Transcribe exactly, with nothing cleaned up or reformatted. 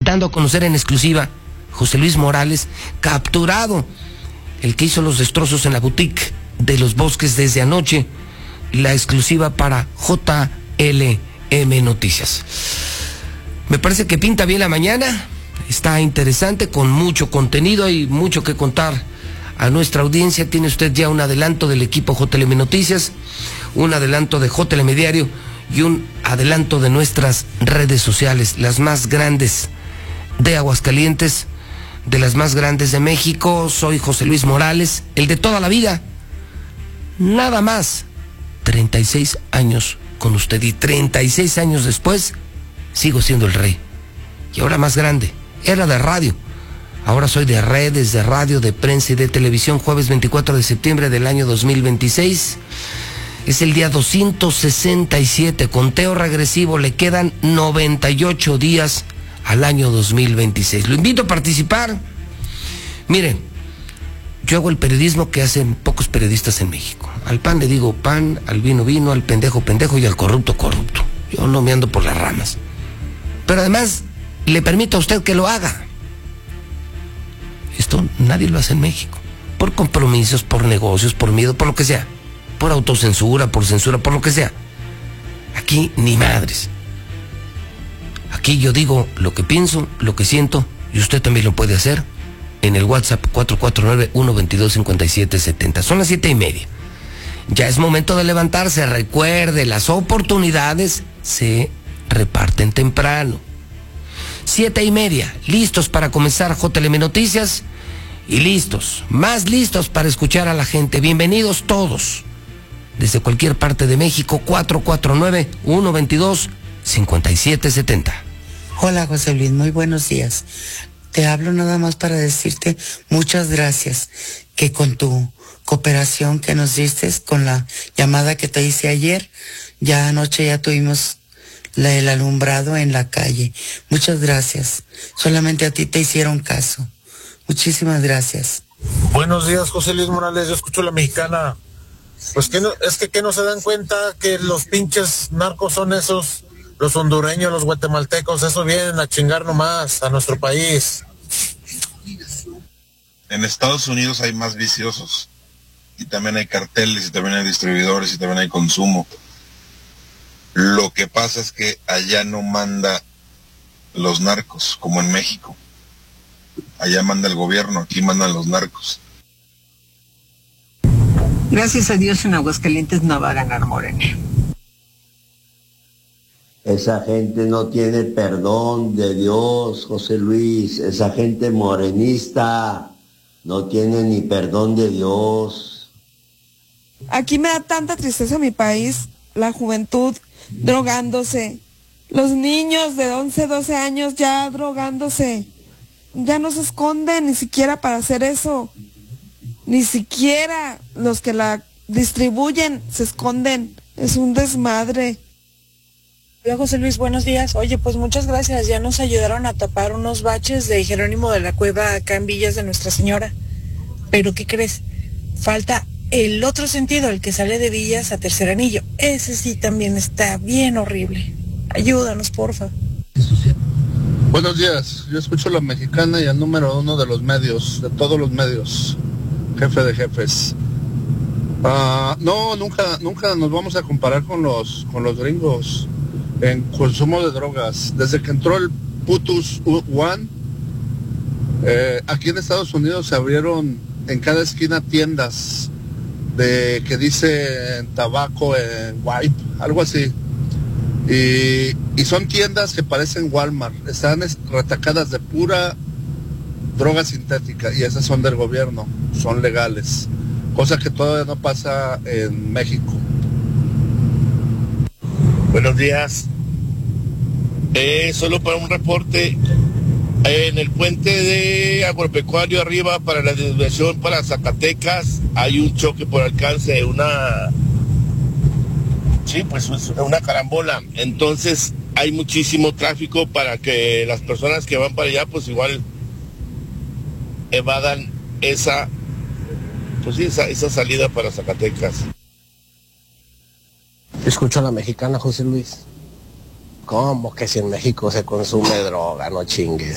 dando a conocer en exclusiva José Luis Morales, capturado, el que hizo los destrozos en la boutique de Los Bosques desde anoche. La exclusiva para J L M Noticias. Me parece que pinta bien la mañana, está interesante, con mucho contenido y mucho que contar a nuestra audiencia. Tiene usted ya un adelanto del equipo J L M Noticias, un adelanto de J L M Diario y un adelanto de nuestras redes sociales, las más grandes de Aguascalientes, de las más grandes de México. Soy José Luis Morales, el de toda la vida, nada más treinta y seis años con usted, y treinta y seis años después sigo siendo el rey, y ahora más grande. Era de radio, ahora soy de redes, de radio, de prensa y de televisión. Jueves veinticuatro de septiembre del año dos mil veintiséis, es el día doscientos sesenta y siete, conteo regresivo, le quedan noventa y ocho días al año dos mil veintiséis. Lo invito a participar. Miren, yo hago el periodismo que hacen pocos periodistas en México. Al pan le digo pan, al vino vino, al pendejo pendejo y al corrupto corrupto. Yo no me ando por las ramas. Pero además le permito a usted que lo haga. Esto nadie lo hace en México. Por compromisos, por negocios, por miedo, por lo que sea. Por autocensura, por censura, por lo que sea. Aquí ni madres. Aquí yo digo lo que pienso, lo que siento, y usted también lo puede hacer en el WhatsApp cuatro cuatro nueve, uno dos dos, cinco siete siete cero. Son las siete y media. Ya es momento de levantarse. Recuerde, las oportunidades se reparten temprano. Siete y media, listos para comenzar J L M Noticias y listos, más listos para escuchar a la gente. Bienvenidos todos, desde cualquier parte de México. Cuatro cuatro nueve, uno dos dos, cinco siete siete cero. Hola José Luis, muy buenos días. Te hablo nada más para decirte muchas gracias, que con tu cooperación que nos diste, con la llamada que te hice ayer, ya anoche ya tuvimos la, el alumbrado en la calle. Muchas gracias. Solamente a ti te hicieron caso. Muchísimas gracias. Buenos días, José Luis Morales. Yo escucho La Mexicana. Pues que no, es que, que no se dan cuenta que los pinches narcos son esos, los hondureños, los guatemaltecos, eso vienen a chingar nomás a nuestro país. En Estados Unidos hay más viciosos, y también hay carteles, y también hay distribuidores, y también hay consumo. Lo que pasa es que allá no manda los narcos, como en México. Allá manda el gobierno, aquí mandan los narcos. Gracias a Dios en Aguascalientes no va a ganar Morena. Esa gente no tiene perdón de Dios, José Luis. Esa gente morenista no tiene ni perdón de Dios. Aquí me da tanta tristeza mi país, la juventud drogándose, los niños de once, doce años ya drogándose. Ya no se esconden ni siquiera para hacer eso. Ni siquiera los que la distribuyen se esconden. Es un desmadre. Hola José Luis, buenos días. Oye, pues muchas gracias. Ya nos ayudaron a tapar unos baches de Jerónimo de la Cueva acá en Villas de Nuestra Señora. Pero ¿qué crees? Falta el otro sentido, el que sale de Villas a Tercer Anillo. Ese sí también está bien horrible. Ayúdanos, porfa. Buenos días. Yo escucho La Mexicana y el número uno de los medios, de todos los medios. Jefe de jefes. Uh, no, nunca, nunca nos vamos a comparar con los, con los gringos en consumo de drogas. Desde que entró el Putus One, eh, aquí en Estados Unidos se abrieron en cada esquina tiendas de que dice tabaco en wipe, algo así. Y, y son tiendas que parecen Walmart, están retacadas de pura droga sintética, y esas son del gobierno, son legales, cosa que todavía no pasa en México. Buenos días. Eh, solo para un reporte, eh, en el puente de Agropecuario arriba para la desviación para Zacatecas hay un choque por alcance de una, sí, pues una carambola. Entonces hay muchísimo tráfico para que las personas que van para allá pues igual evadan esa, pues sí, esa, esa salida para Zacatecas. Escucho a La Mexicana, José Luis. ¿Cómo que si en México se consume droga? No chingues.